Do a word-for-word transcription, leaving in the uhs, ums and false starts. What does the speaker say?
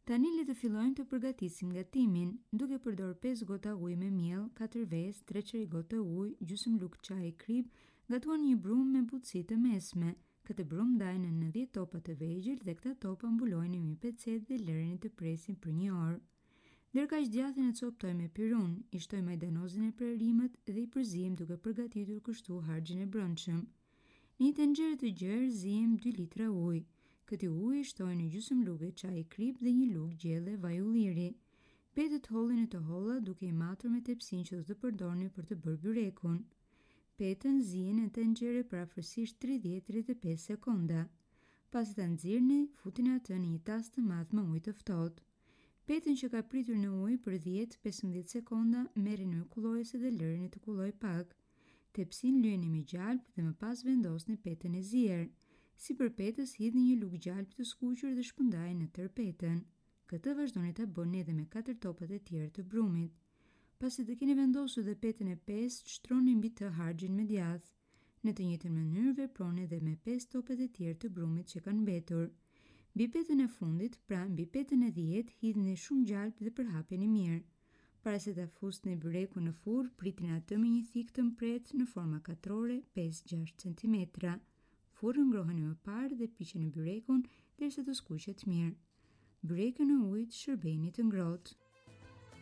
Tani le të fillojmë të përgatisim gatimin, duke përdorur pesë gota ujë me miell, katër vezë, tre çerigota ujë, gjysmë lugë çaji krip, gatuan një brumë me butësi të mesme. Këtë brumë ndajnë në nëntëdhjetë topa të vegjël dhe këta topa mbulojnë me një pecetë dhe lërini të presin për një orë. Ndërkaq djathtin e coptoj me pirun, i shtoj majdanozin e prerimët dhe i përzihem duke përgatitur kështu harxhin e brendshëm. Në një tenxhere të gjerë zihem dy litra ujë. Këtij uji shtoj në gjysmë lugë çaji krip dhe një lugë gjelle vaj ulliri. Petët hollini të holla duke i matur me tepsinë që do të përdorni për të bërë byrekun. Petën zihen në tenxhere për afërsisht tridhjetë deri te tridhjetë e pesë sekonda. Pasi ta nxirrni, futini atë në një tas të madh me ujë të ftohtë. Petën që ka pritur në ujë për dhjetë deri pesëmbëdhjetë sekonda merrini në kulloese dhe lërini të kullojë pak. Tepsinë lyeni me gjalp dhe më pas vendosni petën e zier. Sipër petës hidhni një lugë gjalp të skuqur dhe shpërndajini në tërë petën. Këtë vazhdoni ta bëni edhe me katër topat e tjera të brumit. Pasi të keni vendosur dhe petën e pestë, shtroni mbi të harxhin me djath. Në të njëjtën mënyrë veproni edhe me pesë topat e tjera të brumit që kanë mbetur. Mbi petën e fundit, pra mbi petën e dhjetë, hidhni shumë gjalp dhe përhapeni mirë. Para se ta fusni byrekun në furrë, pritini atë me një thikë të mpret në forma katrore pesë gjashtë centimetra. Furrën ngroheni më parë dhe piqeni byrekun derisa të skuqet mirë. Byrekun në ujë shërbejini të ngrohtë.